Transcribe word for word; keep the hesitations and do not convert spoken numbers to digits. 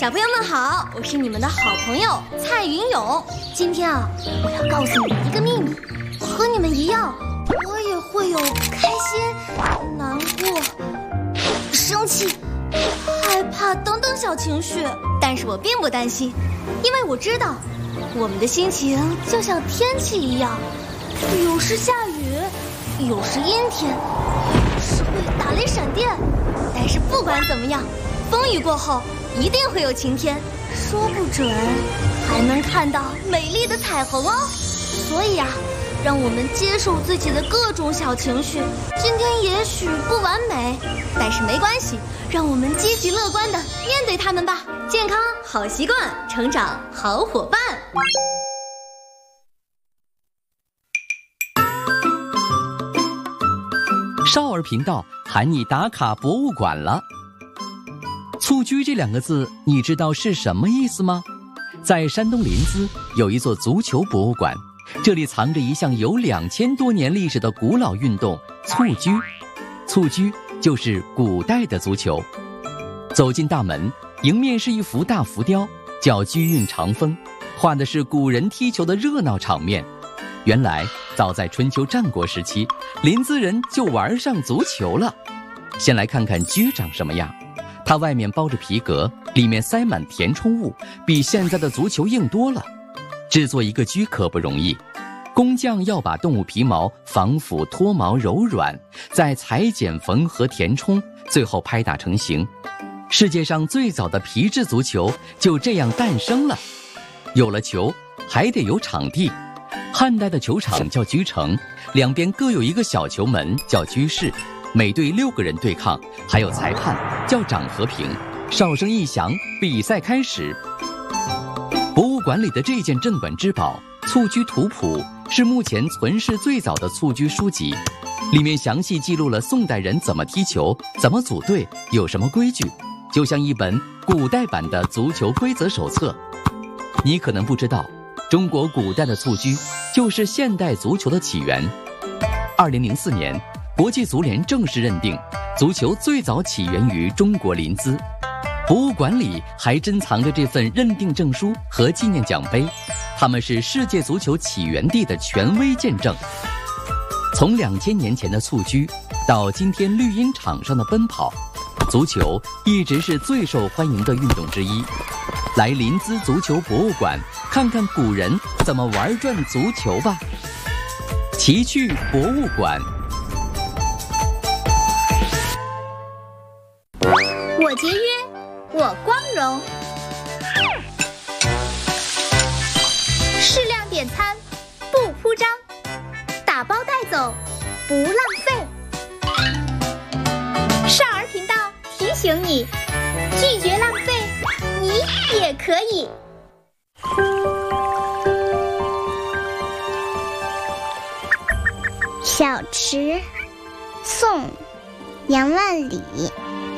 小朋友们好，我是你们的好朋友蔡云勇。今天啊，我要告诉你们一个秘密，和你们一样，我也会有开心、难过、生气、害怕等等小情绪，但是我并不担心，因为我知道，我们的心情就像天气一样，有时下雨，有时阴天，有时会打雷闪电，但是不管怎么样，风雨过后一定会有晴天，说不准还能看到美丽的彩虹哦。所以啊，让我们接受自己的各种小情绪，今天也许不完美，但是没关系，让我们积极乐观地面对它们吧。健康好习惯，成长好伙伴。 少儿频道喊你打卡博物馆了。蹴鞠这两个字，你知道是什么意思吗？在山东临淄有一座足球博物馆，这里藏着一项有两千多年历史的古老运动——蹴鞠。蹴鞠就是古代的足球。走进大门，迎面是一幅大浮雕，叫《鞠韵长风》，画的是古人踢球的热闹场面。原来，早在春秋战国时期，临淄人就玩上足球了。先来看看鞠长什么样。它外面包着皮革，里面塞满填充物，比现在的足球硬多了。制作一个鞠可不容易，工匠要把动物皮毛防腐脱毛柔软，再裁剪缝合填充，最后拍打成型。世界上最早的皮质足球就这样诞生了。有了球，还得有场地。汉代的球场叫鞠城，两边各有一个小球门叫鞠室，每队六个人对抗，还有裁判叫掌和平。哨声一响，比赛开始。博物馆里的这件镇馆之宝《蹴鞠图谱》是目前存世最早的蹴鞠书籍，里面详细记录了宋代人怎么踢球，怎么组队，有什么规矩，就像一本古代版的足球规则手册。你可能不知道，中国古代的蹴鞠就是现代足球的起源。二零零四年，国际足联正式认定，足球最早起源于中国临淄。博物馆里还珍藏着这份认定证书和纪念奖杯，它们是世界足球起源地的权威见证。从两千年前的蹴鞠到今天绿茵场上的奔跑，足球一直是最受欢迎的运动之一。来临淄足球博物馆看看古人怎么玩转足球吧。奇趣博物馆。 我节约，我光荣。适量点餐，不铺张；打包带走，不浪费。少儿频道提醒你，拒绝浪费，你也可以。小池，宋·杨万里。